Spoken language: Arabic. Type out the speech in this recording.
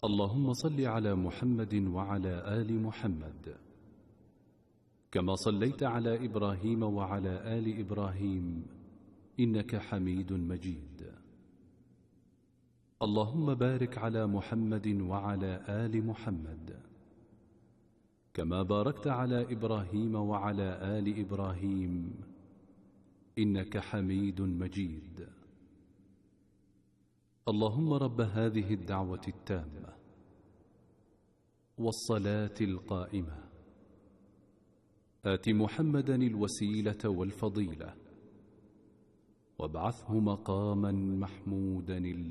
اللهم صل على محمد وعلى آل محمد كما صليت على إبراهيم وعلى آل إبراهيم إنك حميد مجيد. اللهم بارك على محمد وعلى آل محمد كما باركت على إبراهيم وعلى آل إبراهيم إنك حميد مجيد. اللهم رب هذه الدعوة التامة والصلاة القائمة آت محمدا الوسيلة والفضيلة وابعثه مقاما محمودا